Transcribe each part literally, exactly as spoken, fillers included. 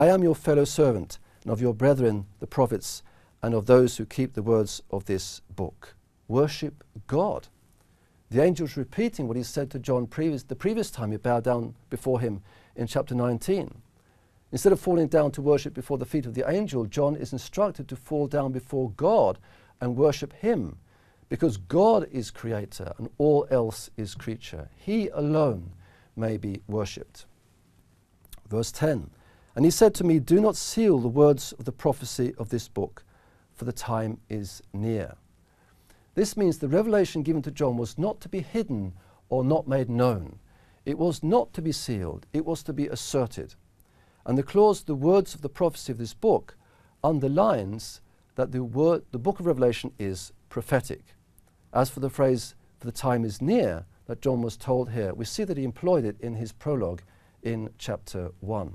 I am your fellow servant, and of your brethren the prophets, and of those who keep the words of this book. Worship God. The angel's repeating what he said to John previous, the previous time he bowed down before him in chapter nineteen. Instead of falling down to worship before the feet of the angel, John is instructed to fall down before God and worship him, because God is creator and all else is creature. He alone may be worshipped. Verse ten, and he said to me, do not seal the words of the prophecy of this book, for the time is near. This means the revelation given to John was not to be hidden or not made known. It was not to be sealed, it was to be asserted. And the clause, the words of the prophecy of this book, underlines that the word, the book of Revelation is prophetic. As for the phrase, for the time is near, that John was told here, we see that he employed it in his prologue in chapter one.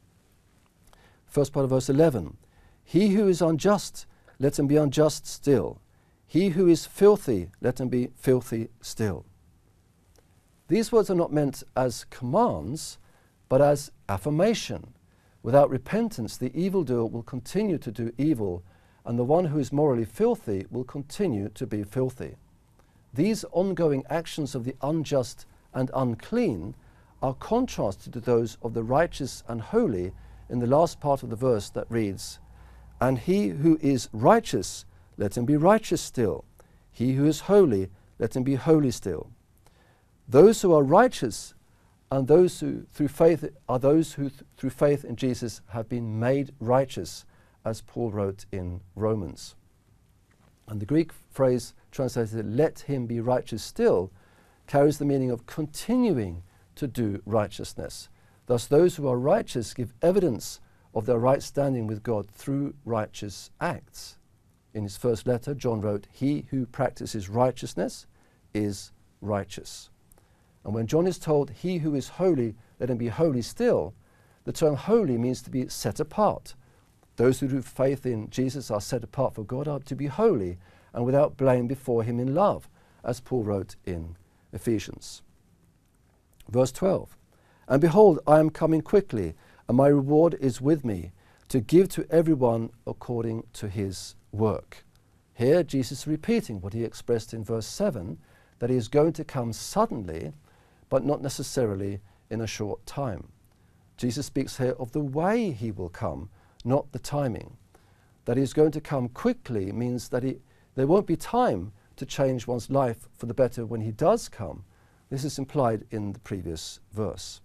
First part of verse eleven, he who is unjust, let him be unjust still. He who is filthy, let him be filthy still. These words are not meant as commands, but as affirmation. Without repentance, the evildoer will continue to do evil, and the one who is morally filthy will continue to be filthy. These ongoing actions of the unjust and unclean are contrasted to those of the righteous and holy in the last part of the verse that reads, and he who is righteous, let him be righteous still. He who is holy, let him be holy still. Those who are righteous and those who through faith are those who th- through faith in Jesus have been made righteous, as Paul wrote in Romans. And the Greek phrase translated, let him be righteous still, carries the meaning of continuing to do righteousness. Thus those who are righteous give evidence of their right standing with God through righteous acts. In his first letter, John wrote, he who practices righteousness is righteous. And when John is told, he who is holy, let him be holy still, the term holy means to be set apart. Those who do faith in Jesus are set apart for God are to be holy and without blame before him in love, as Paul wrote in Ephesians. Verse twelve, and behold, I am coming quickly, and my reward is with me, to give to everyone according to his work. Here Jesus is repeating what he expressed in verse seven, that he is going to come suddenly, but not necessarily in a short time. Jesus speaks here of the way he will come, not the timing. That he is going to come quickly means that he, there won't be time to change one's life for the better when he does come. This is implied in the previous verse.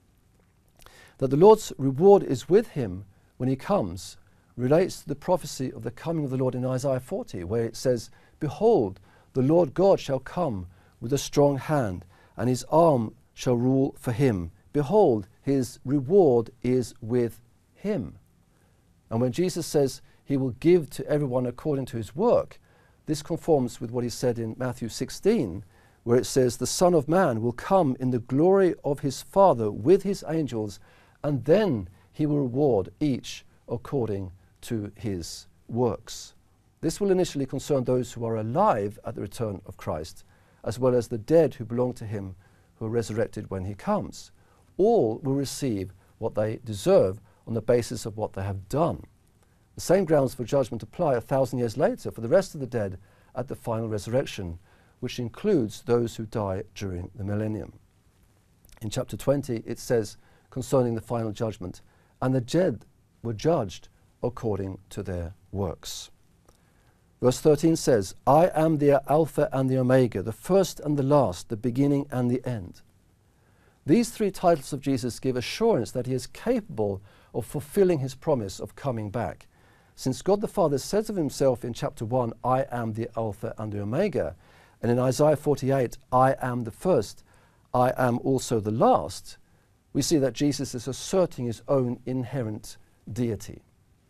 That the Lord's reward is with him when he comes relates to the prophecy of the coming of the Lord in Isaiah forty, where it says, behold, the Lord God shall come with a strong hand, and his arm shall rule for him. Behold, his reward is with him. And when Jesus says he will give to everyone according to his work, this conforms with what he said in Matthew sixteen, where it says, the Son of Man will come in the glory of his Father with his angels, and then he will reward each according to his works. This will initially concern those who are alive at the return of Christ, as well as the dead who belong to him, who are resurrected when he comes. All will receive what they deserve on the basis of what they have done. The same grounds for judgment apply a thousand years later for the rest of the dead at the final resurrection, which includes those who die during the millennium. In chapter twenty, it says concerning the final judgment, and the dead were judged according to their works. Verse thirteen says, I am the Alpha and the Omega, the first and the last, the beginning and the end. These three titles of Jesus give assurance that he is capable of fulfilling his promise of coming back. Since God the Father says of himself in chapter one, I am the Alpha and the Omega, and in Isaiah forty-eight, I am the first, I am also the last, we see that Jesus is asserting his own inherent deity.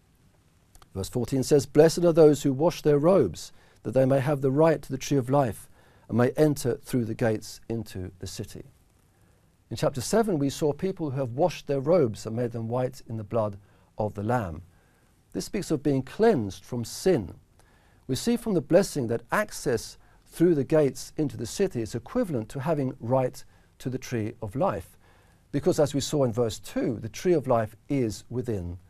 Verse fourteen says, blessed are those who wash their robes, that they may have the right to the tree of life, and may enter through the gates into the city. In chapter seven, we saw people who have washed their robes and made them white in the blood of the Lamb. This speaks of being cleansed from sin. We see from the blessing that access through the gates into the city is equivalent to having right to the tree of life. Because as we saw in verse two, the tree of life is within